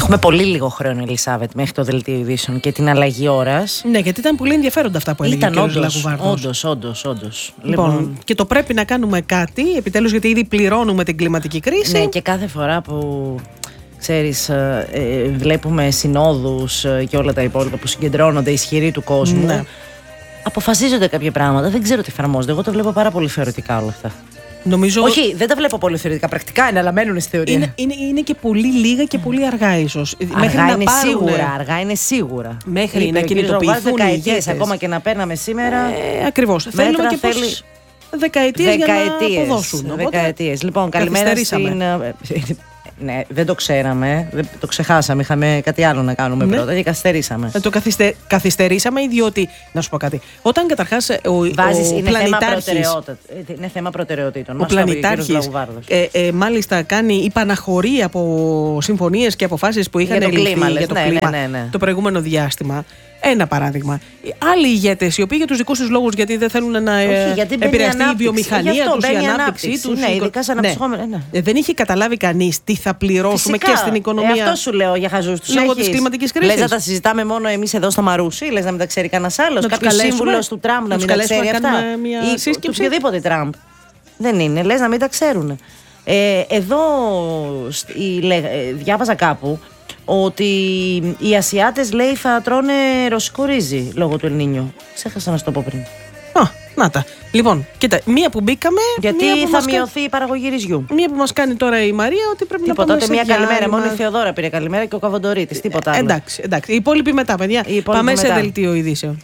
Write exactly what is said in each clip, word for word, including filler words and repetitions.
Έχουμε πολύ λίγο χρόνο, Ελισάβετ, μέχρι το δελτίο ειδήσεων και την αλλαγή ώρας. Ναι, γιατί ήταν πολύ ενδιαφέροντα αυτά που έλεγε ο κ. Λαγουβάρδος. Όντως, όντως, όντως. Λοιπόν, λοιπόν, και το πρέπει να κάνουμε κάτι, επιτέλους, γιατί ήδη πληρώνουμε την κλιματική κρίση. Ναι, και κάθε φορά που, ξέρεις, ε, ε, βλέπουμε συνόδους και όλα τα υπόλοιπα που συγκεντρώνονται ισχυροί του κόσμου, ναι, αποφασίζονται κάποια πράγματα. Δεν ξέρω τι εφαρμόζονται. Εγώ το βλέπω πάρα πολύ θεωρητικά όλα αυτά. Νομίζω... Όχι, δεν τα βλέπω πολύ θεωρητικά. Πρακτικά είναι, αλλά μένουν στη θεωρία. Είναι, είναι, είναι και πολύ λίγα και πολύ αργά, ίσως. Αργά μέχρι είναι να πάρουν... σίγουρα. Αργά είναι σίγουρα. Μέχρι είπε, να κινητοποιηθούν οι ηγέτες. Ακόμα και να παίρναμε σήμερα. Ε, ακριβώς. Θέλουμε και θέλει... πώς δεκαετίες, δεκαετίες για να αποδώσουν. Δεκαετίες. Λοιπόν, καλημέρα στην... Ναι, δεν το ξέραμε, δεν το ξεχάσαμε. Είχαμε κάτι άλλο να κάνουμε, ναι, πρώτα και καθυστερήσαμε. Ε, το καθυστε... καθυστερήσαμε, διότι. Να σου πω κάτι. Όταν καταρχάς ο, Βάζεις, ο είναι πλανητάρχης. Θέμα είναι θέμα προτεραιοτήτων. Ο πλανητάρχης ε, ε, μάλιστα κάνει υπαναχωρεί από συμφωνίες και αποφάσεις που είχαν ληφθεί για το ναι, κλίμα ναι, ναι, ναι. το προηγούμενο διάστημα. Ένα παράδειγμα. Άλλοι ηγέτες, οι οποίοι για τους δικούς τους λόγους, γιατί δεν θέλουν να Όχι, επηρεαστεί η βιομηχανία τους, η ανάπτυξή τους. Ναι, ειδικά σε αναπτυσσόμενα. Ναι. Ναι. Δεν είχε καταλάβει κανείς τι θα πληρώσουμε. Φυσικά, και στην οικονομία. Ε, αυτό σου λέω για χαζούς τους. Λόγω της κλιματικής κρίσης. Λες να τα συζητάμε μόνο εμείς εδώ στο Μαρούσι, λες να μην τα ξέρει κανένας άλλος. Κάποιος σύμβουλος του Τραμπ να μην τα ξέρει αυτά. Ή του οποιοδήποτε Τραμπ. Δεν είναι, λες να μην τα ξέρουν. Ε, εδώ διάβαζα κάπου ότι οι Ασιάτες, λέει, θα τρώνε ρωσικό ρύζι λόγω του Ελνίνιο. Ξέχασα να σου το πω πριν. Α, να τα. Λοιπόν, κοίτα, μία που μπήκαμε. Γιατί μία θα μειωθεί κάνει... η παραγωγή ρυζιού. Μία που μας κάνει τώρα η Μαρία, ότι πρέπει τίποτα, να πάμε τότε σε μία καλημέρα. διάλειμμα. Μόνο η Θεοδόρα πήρε καλημέρα και ο Καβοντορίτης. Τίποτα άλλο. Εντάξει, εντάξει. Οι υπόλοιποι μετά, παιδιά. Πάμε μετά σε δελτίο ειδήσεων.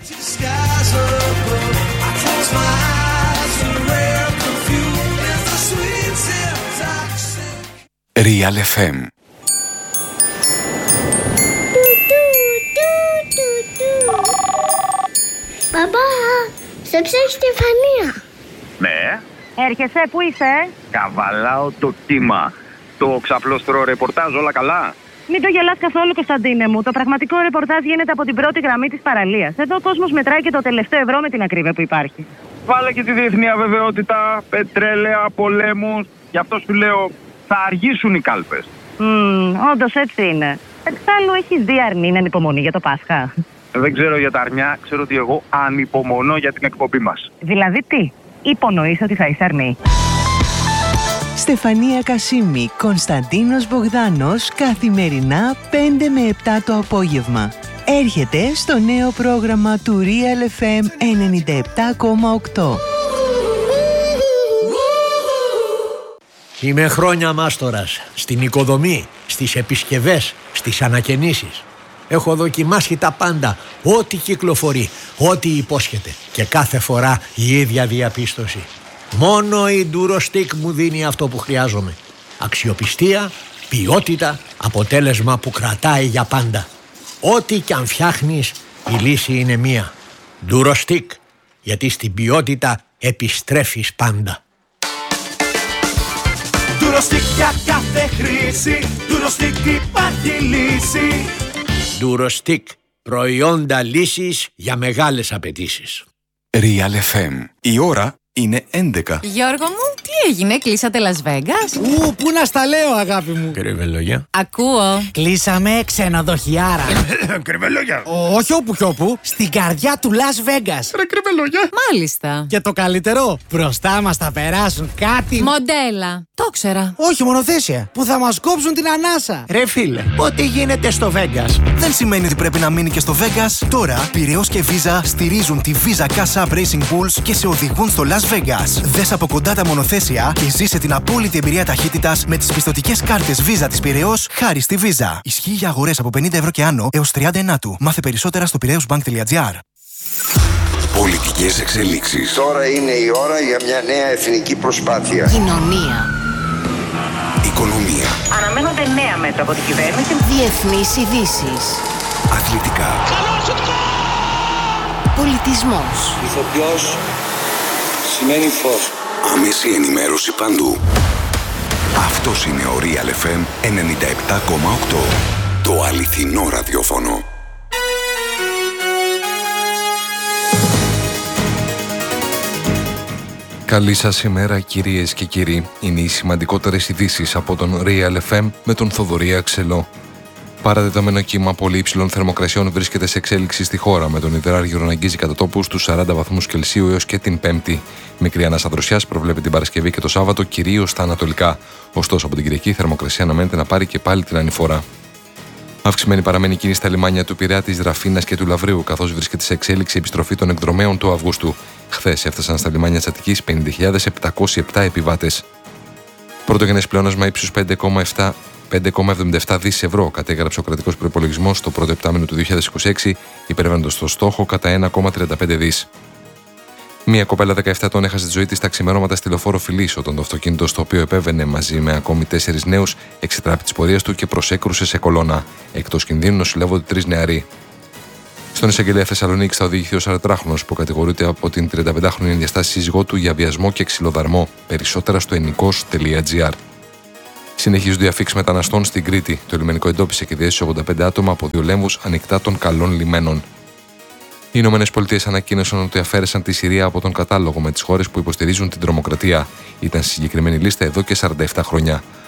Real εφ εμ. Παπά, σε ψάχνει Στεφανία. Ναι. Έρχεσαι, πού είσαι? Καβαλάω το κύμα. Το ξαπλώστρο ρεπορτάζ, όλα καλά? Μην το γελάς καθόλου, Κωνσταντίνε μου. Το πραγματικό ρεπορτάζ γίνεται από την πρώτη γραμμή της παραλίας. Εδώ ο κόσμος μετράει και το τελευταίο ευρώ με την ακρίβεια που υπάρχει. Βάλε και τη διεθνή αβεβαιότητα, πετρέλαια, πολέμους. Γι' αυτό σου λέω, θα αργήσουν οι κάλπες. Mm, όντως έτσι είναι. Εξάλλου, έχεις δει αρνή ανυπομονή για το Πάσχα? Δεν ξέρω για τα αρνιά, ξέρω ότι εγώ ανυπομονώ για την εκπομπή μας. Δηλαδή τι, υπονοείς ότι θα είσαι αρνή? Στεφανία Κασίμη, Κωνσταντίνος Μπογδάνος, καθημερινά πέντε με επτά το απόγευμα. Έρχεται στο νέο πρόγραμμα του Real εφ εμ ενενήντα επτά κόμμα οκτώ. Είμαι χρόνια μάστορας στην οικοδομή, στις επισκευές, στις ανακαινήσεις. Έχω δοκιμάσει τα πάντα, ό,τι κυκλοφορεί, ό,τι υπόσχεται. Και κάθε φορά η ίδια διαπίστωση. Μόνο η Durostec μου δίνει αυτό που χρειάζομαι. Αξιοπιστία, ποιότητα, αποτέλεσμα που κρατάει για πάντα. Ό,τι κι αν φτιάχνεις, η λύση είναι μία. Durostec, γιατί στην ποιότητα επιστρέφεις πάντα. Durostec για κάθε χρήση, Durostec υπάρχει λύση. Durostec, προϊόντα λύσης για μεγάλες απαιτήσεις. Real εφ εμ. Η ώρα είναι έντεκα. Γιώργο μου, τι έγινε, κλείσατε Las Vegas? Ου, πού να στα λέω, αγάπη μου. Κρυβελόγια. Ακούω. Κλείσαμε ξενοδοχιάρα. Κρυβελόγια. Όχι όπου κι όπου, στην καρδιά του Las Vegas. Ρε κρυβελόγια. Μάλιστα. Και το καλύτερο, μπροστά μας θα περάσουν κάτι... Μοντέλα. Το ξέρα. Όχι, μονοθέσια. Που θα μας κόψουν την ανάσα. Ρε φίλε, ό,τι γίνεται στο Vegas δεν σημαίνει ότι πρέπει να μείνει και στο Vegas. Τώρα, Πειραιώς και Visa στηρίζουν τη Visa Cash App Racing Bulls και σε οδηγούν στο Las Vegas. Δες από κοντά τα μονοθέσια και ζήσε την απόλυτη εμπειρία ταχύτητας με τις πιστωτικές κάρτες Visa της Πειραιώς χάρη στη Visa. Ισχύει για αγορές από πενήντα ευρώ και άνω έως τριάντα ενάτου. Μάθε περισσότερα στο πειραιώσμπανκ.gr. Πολιτικές εξελίξεις. Τώρα είναι η ώρα για μια νέα εθνική προσπάθεια. Κοινωνία. Οικονομία. Αναμένονται νέα μέτρα από την κυβέρνηση. Διεθνείς ειδήσεις. Αθλητικά. Πολιτισμός. Ηθοποιός σημαίνει φως. Άμεση ενημέρωση παντού. Αυτός είναι ο Real εφ εμ ενενήντα επτά κόμμα οκτώ. Το αληθινό ραδιόφωνο. Καλή σας ημέρα, κυρίες και κύριοι. Είναι οι σημαντικότερες ειδήσεις από τον Real εφ εμ με τον Θοδωρή Αξελό. Παρατεταμένο κύμα πολύ υψηλών θερμοκρασιών βρίσκεται σε εξέλιξη στη χώρα, με τον υδράργυρο να αγγίζει κατά τόπου στους σαράντα βαθμούς Κελσίου έως και την Πέμπτη. Μικρή ανάσα δροσιάς προβλέπει την Παρασκευή και το Σάββατο, κυρίως στα ανατολικά. Ωστόσο, από την Κυριακή η θερμοκρασία αναμένεται να πάρει και πάλι την ανηφορά. Αυξημένη παραμένει κίνηση στα λιμάνια του Πειραιά, της Ραφίνας και του Λαυρίου, καθώς βρίσκεται σε εξέλιξη η επιστροφή των εκδρομέων του Αυγούστου. Χθες έφτασαν στα λιμάνια της Αττικής πενήντα χιλιάδες επτακόσιοι επτά επιβάτες. Πρωτογενές πλεόνασμα ύψους πέντε κόμμα εβδομήντα επτά δις ευρώ κατέγραψε ο κρατικός προϋπολογισμός στο πρώτο επτάμηνο του δύο χιλιάδες είκοσι έξι, υπερβαίνοντας το στόχο κατά ένα κόμμα τριάντα πέντε δις. Μία κοπέλα δεκαεπτά ετών έχασε τη ζωή της στα ξημερώματα στη λεωφόρο Φιλής, όταν το αυτοκίνητο στο οποίο επέβαινε μαζί με ακόμη τέσσερις νέους εξετράπη της πορείας του και προσέκρουσε σε κολόνα. Εκτός κινδύνου νοσηλεύονται τρεις νεαροί. Στον εισαγγελέα Θεσσαλονίκης θα οδηγηθεί ο σαραντάχρονος που κατηγορείται από την τριανταπεντάχρονη ενδιαστάση σύζυγό του για βιασμό και ξυλοδαρμό. Περισσότερα στο ενικός τελεία τζι άρ. Συνεχίζονται οι αφίξεις μεταναστών στην Κρήτη. Το λιμενικό εντόπισε και διέσωσε ογδόντα πέντε άτομα από δύο λέμβους ανοιχτά των καλών λιμένων. Οι Ηνωμένες Πολιτείες ανακοίνωσαν ότι αφαίρεσαν τη Συρία από τον κατάλογο με τις χώρες που υποστηρίζουν την τρομοκρατία. Ήταν στη συγκεκριμένη λίστα εδώ και σαράντα επτά χρόνια.